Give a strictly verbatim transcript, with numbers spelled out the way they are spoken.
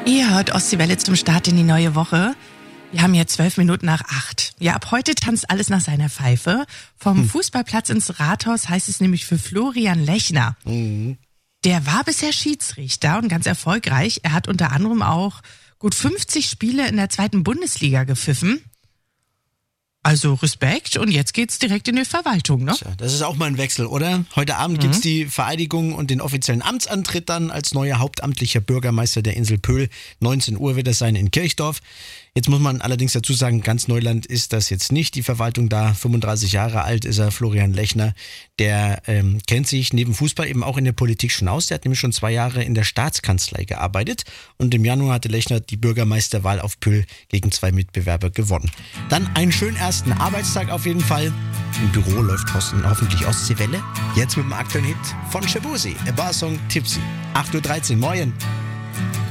Ihr hört Ostseewelle zum Start in die neue Woche. Wir haben jetzt zwölf Minuten nach acht. Ja, ab heute tanzt alles nach seiner Pfeife. Vom hm. Fußballplatz ins Rathaus heißt es nämlich für Florian Lechner. Mhm. Der war bisher Schiedsrichter und ganz erfolgreich. Er hat unter anderem auch gut fünfzig Spiele in der zweiten Bundesliga gepfiffen. Also Respekt, und jetzt geht's direkt in die Verwaltung, ne? Tja, das ist auch mal ein Wechsel, oder? Heute Abend mhm. gibt's die Vereidigung und den offiziellen Amtsantritt dann als neuer hauptamtlicher Bürgermeister der Insel Pöhl. neunzehn Uhr wird das sein in Kirchdorf. Jetzt muss man allerdings dazu sagen, ganz Neuland ist das jetzt nicht. Die Verwaltung da, fünfunddreißig Jahre alt ist er, Florian Lechner. Der ähm, kennt sich neben Fußball eben auch in der Politik schon aus. Der hat nämlich schon zwei Jahre in der Staatskanzlei gearbeitet. Und im Januar hatte Lechner die Bürgermeisterwahl auf Pöhl gegen zwei Mitbewerber gewonnen. Dann einen schönen ersten Arbeitstag auf jeden Fall. Im Büro läuft hoffentlich Ostseewelle. Jetzt mit dem aktuellen Hit von Shabuzi, A Bar Song Tipsy. acht Uhr dreizehn, moin.